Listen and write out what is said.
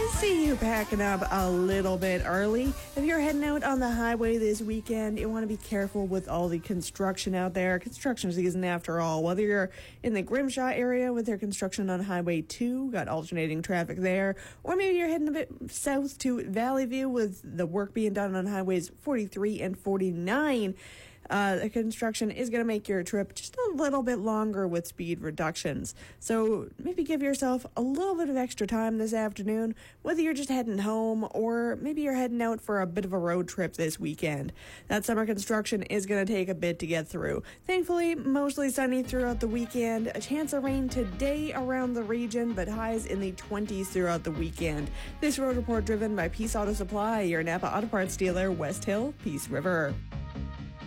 See you packing up a little bit early. If you're heading out on the highway this weekend, you want to be careful with all the construction out there. Construction season after all. Whether you're in the Grimshaw area with their construction on Highway 2, got alternating traffic there, or maybe you're heading a bit south to Valley View with the work being done on Highways 43 and 49. The construction is going to make your trip just a little bit longer with speed reductions. So maybe give yourself a little bit of extra time this afternoon, whether you're just heading home or maybe you're heading out for a bit of a road trip this weekend. That summer construction is going to take a bit to get through. Thankfully, mostly sunny throughout the weekend. A chance of rain today around the region, but highs in the 20s throughout the weekend. This road report driven by Peace Auto Supply, your Napa Auto Parts dealer, West Hill, Peace River.